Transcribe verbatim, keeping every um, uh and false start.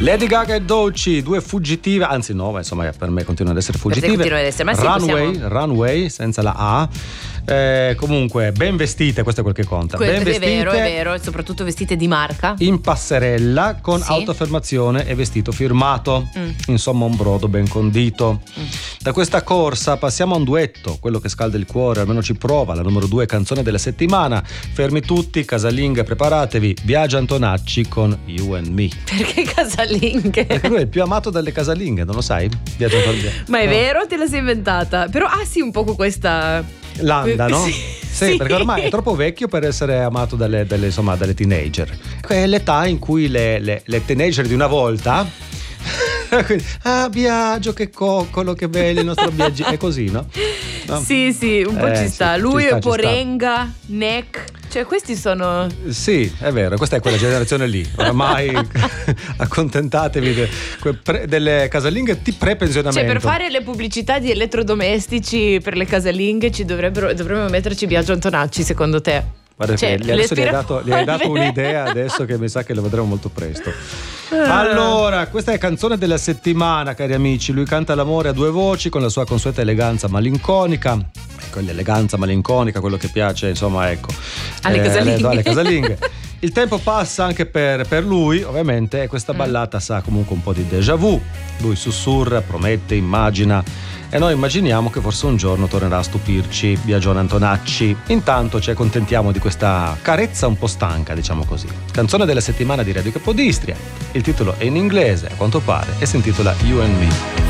Lady Gaga e Doechii, due fuggitive, anzi no, ma insomma per me continuano ad essere fuggitive. Continuano ad essere, ma sì, Runway, possiamo... Runway senza la A. Eh, comunque ben vestite, questo è quel che conta. Que- ben è vestite, vero, è vero, e soprattutto vestite di marca. in passerella con Sì. autoaffermazione e vestito firmato. Mm. Insomma un brodo ben condito. Mm. Da questa corsa passiamo a un duetto, quello che scalda il cuore, almeno ci prova, la numero due canzone della settimana. Fermi tutti, casalinghe, preparatevi. Biagio Antonacci con You and Me. Perché casalinghe? Perché lui è il più amato dalle casalinghe, non lo sai? Biagio Antonacci. Ma è No. vero, te la sei inventata? Però ah sì, un po' con questa... Landa, no? Sì, Sì, sì. perché ormai è troppo vecchio per essere amato dalle, dalle, insomma, dalle teenager. È l'età in cui le, le, le teenager di una volta quindi, ah Biagio, che coccolo, che bello il nostro Biagio, è così, no? No? Sì, sì, un po' Eh, ci sì, sta. ci Lui sta, è ci sta. Porenga, Neck, cioè questi sono... Sì, è vero, questa è quella generazione lì. Oramai accontentatevi de, que- pre, delle casalinghe di pre-pensionamento. Cioè per fare le pubblicità di elettrodomestici per le casalinghe ci dovrebbero dovremmo metterci Biagio Antonacci, secondo te? Guarda, Cioè, che adesso gli hai le dato, gli hai dato spirale- un'idea adesso che mi sa che lo vedremo molto presto. Allora, questa è canzone della settimana, cari amici. Lui canta l'amore a due voci con la sua consueta eleganza malinconica. Ecco, l'eleganza malinconica, quello che piace, insomma, ecco. Alle casalinghe. alle casalinghe. Il tempo passa anche per, per lui, ovviamente, e questa ballata sa comunque un po' di déjà vu. Lui sussurra, promette, immagina. E noi immaginiamo che forse un giorno tornerà a stupirci Biagione Antonacci. Intanto ci accontentiamo di questa carezza un po' stanca, diciamo così. Canzone della settimana di Radio Capodistria. Il titolo è in inglese, a quanto pare, e si intitola You and Me.